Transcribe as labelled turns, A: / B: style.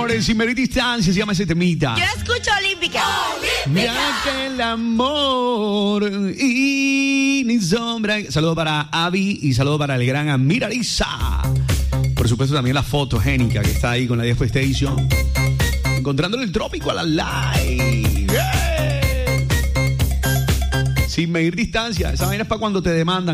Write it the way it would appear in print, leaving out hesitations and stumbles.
A: amores, sin medir distancia, se llama ese temita.
B: Yo escucho Olímpica.
A: Ya que el amor y ni sombra. Saludo para Abby y saludo para el gran Amiraliza. Por supuesto también la fotogénica que está ahí con la 10 PlayStation. Encontrándole el trópico a la live. Yeah. Sin medir distancia. Esa vaina es para cuando te demandan.